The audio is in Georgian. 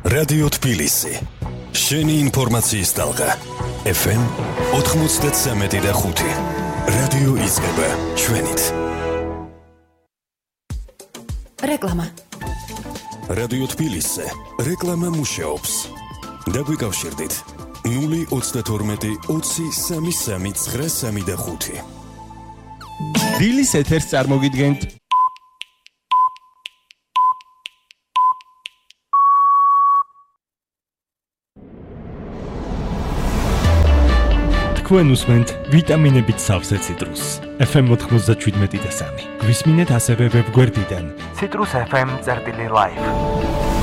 რადიო თბილისი. შენი ინფორმაციის ტალღა. FM 93.5. რადიო იწყება ჩვენით. რეკლამა. რადიო თბილისზე რეკლამა მუშაობს. დაგვიკავშირდით 032 20 33 935. დილის ეთერს წარმოგიდგენთ თქვენ უსმენთ ვიტამინებით სავსე ციტრუსს. FM 97.3. გვისმინეთ ასევე ვებგვერდიდან citrusfm.live.